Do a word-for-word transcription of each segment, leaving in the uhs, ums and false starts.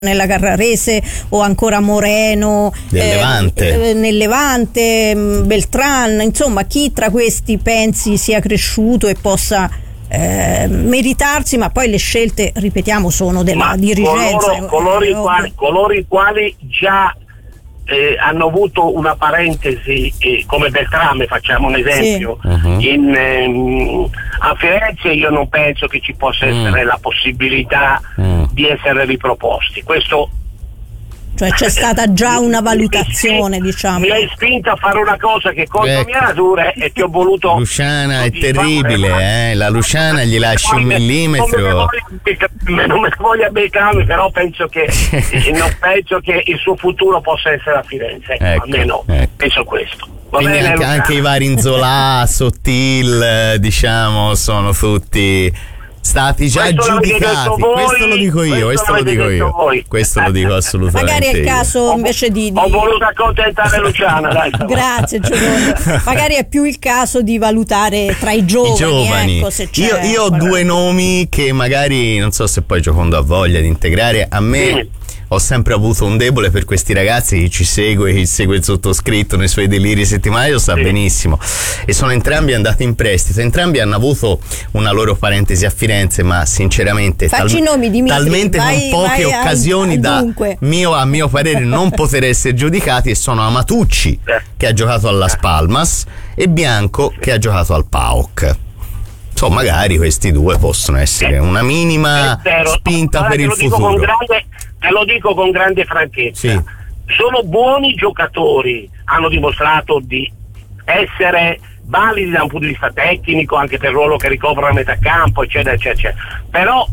nella Carrarese o ancora Moreno nel, eh, Levante. Eh, nel Levante, Beltran, insomma chi tra questi pensi sia cresciuto e possa eh, meritarsi, ma poi le scelte, ripetiamo, sono della ma dirigenza. Coloro, coloro, i quali, coloro i quali già eh, hanno avuto una parentesi, eh, come Beltrame, facciamo un esempio, sì. uh-huh. in, ehm, a Firenze io non penso che ci possa essere mm. la possibilità mm. di essere riproposti. Questo, cioè c'è stata già una valutazione, mi, diciamo. Mi hai spinto a fare una cosa che contro ecco. mia natura e ti ho voluto. Luciana è terribile, eh? La Luciana gli lasci un millimetro. Non me voglia beccare, però penso che non penso che il suo futuro possa essere a Firenze, ecco, almeno ecco. penso questo. Va Quindi bene, anche, anche i vari Inzola, Sottil, diciamo, sono tutti stati già questo giudicati. Voi, questo lo dico io, questo, questo lo dico io. Voi. Questo lo dico assolutamente. Magari è il caso io. invece di, di... Ho voluto accontentare Luciana, dai. Grazie Giovanni. Magari è più il caso di valutare tra i giovani. I giovani. Ecco, se c'è io, io ho due nomi che magari non so se poi Giocondo ha voglia di integrare. A me sì. Ho sempre avuto un debole per questi ragazzi, chi ci segue, chi segue il sottoscritto nei suoi deliri settimanali lo sa sì. benissimo, e sono entrambi andati in prestito, entrambi hanno avuto una loro parentesi a Firenze, ma sinceramente tal- nomi, Dimitri, talmente vai, con poche vai occasioni al, al da mio, a mio parere non poter essere giudicati, e sono Amatucci che ha giocato alla Spalmas e Bianco che ha giocato al P A O C. So, magari questi due possono essere una minima spinta allora, per il futuro. Grande, te lo dico con grande franchezza. Sì. Sono buoni giocatori, hanno dimostrato di essere validi da un punto di vista tecnico, anche per il ruolo che ricoprono a metà campo, eccetera, eccetera, eccetera. Però,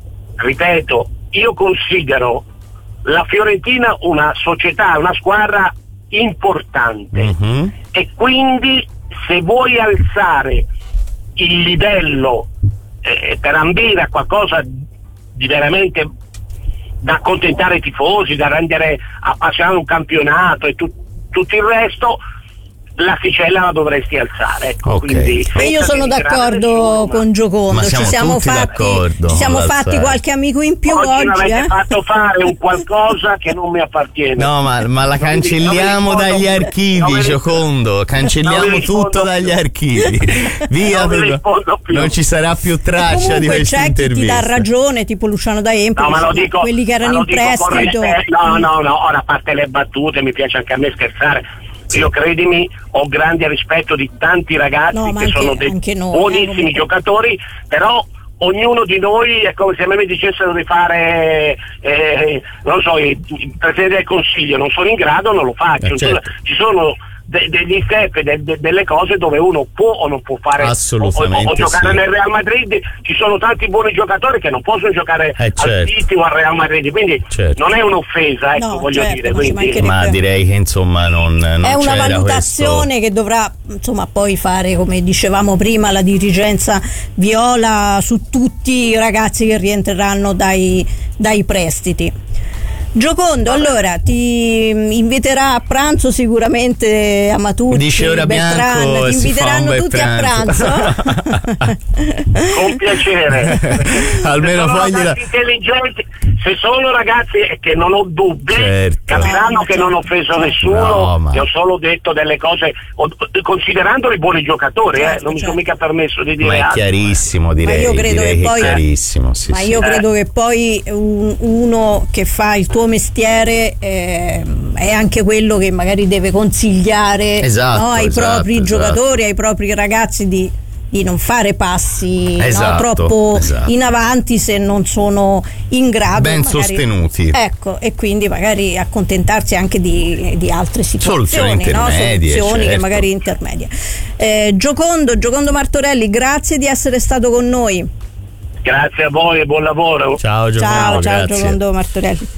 ripeto, io considero la Fiorentina una società, una squadra importante, uh-huh. e quindi se vuoi alzare il livello eh, per ambire a qualcosa di veramente da accontentare i tifosi, da rendere appassionato un campionato e tu, tutto il resto, l'asticella la dovresti alzare, ecco, okay. quindi, e io sono d'accordo nessuno, con Giocondo, ci siamo fatti, ci siamo fatti qualche amico in più oggi, oggi mi avete eh? fatto fare un qualcosa che non mi appartiene. No, ma, ma la cancelliamo non dagli archivi, non Giocondo, cancelliamo tutto dagli più. archivi via, non, non ci sarà più traccia di questa intervista. Chi ti dà ragione, tipo Luciano da Empoli, no, dico, quelli che erano in prestito. No, no, no, ora a parte le battute, mi piace anche a me scherzare. Sì. Io credimi, ho grande rispetto di tanti ragazzi no, che anche, sono dei noi, buonissimi eh, giocatori, però ognuno di noi è come se a me mi dicessero di fare eh, non so, il, il Presidente del Consiglio, non sono in grado, non lo faccio. Eh, certo. Ci sono de, degli step, de, de, delle cose dove uno può o non può fare, assolutamente o, o, o giocare sì. nel Real Madrid. Ci sono tanti buoni giocatori che non possono giocare eh, certo. al City o al Real Madrid, quindi certo. non è un'offesa, ecco, no, voglio certo, dire, quindi. ma direi che insomma non, non è una valutazione questo. che dovrà insomma poi fare, come dicevamo prima, la dirigenza viola su tutti i ragazzi che rientreranno dai, dai prestiti. Giocondo, allora ti inviterà a pranzo sicuramente Amatucci, dice ora Beltran, Bianco, ti inviteranno tutti pranzo. a pranzo. Con piacere. Almeno se sono fogli la... intelligenti, se sono ragazzi che non ho dubbi, certo. capiranno che non ho offeso nessuno, no, ma... che ho solo detto delle cose considerandoli buoni giocatori, certo, eh, non certo. mi sono mica permesso di dire ma è altro. chiarissimo, direi, ma io credo direi che, che poi, è chiarissimo sì, ma sì. io eh. credo che poi un, uno che fa il tuo mestiere eh, è anche quello che magari deve consigliare esatto, no, ai esatto, propri esatto. giocatori, ai propri ragazzi di, di non fare passi esatto, no, troppo esatto. in avanti se non sono in grado, ben magari, sostenuti, ecco, e quindi magari accontentarsi anche di, di altre situazioni, soluzioni no? intermedie, soluzioni certo. che magari intermedie. eh, Giocondo, Giocondo Martorelli, grazie di essere stato con noi. Grazie a voi e buon lavoro. Ciao Giocondo, ciao, ciao Giocondo Martorelli.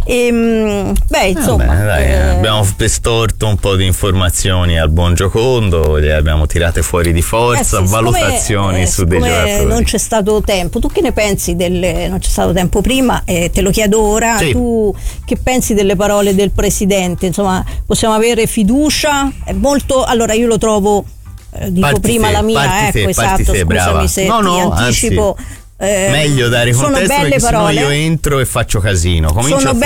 E, beh, insomma, eh beh, dai, eh, abbiamo pestorto un po' di informazioni al buon Giocondo, le abbiamo tirate fuori di forza, eh sì, valutazioni siccome, su dei giocatori. Non c'è stato tempo. Tu che ne pensi delle, non c'è stato tempo prima, eh, te lo chiedo ora. Sì. Tu che pensi delle parole del presidente? Insomma, possiamo avere fiducia? È molto, allora io lo trovo, eh, dico parti prima te, la mia, ecco, te, esatto, te, scusami brava. se no, ti no, anticipo. Anzi. Eh, meglio dare contesto, sono belle perché parole. sennò io entro e faccio casino. Comincio sono a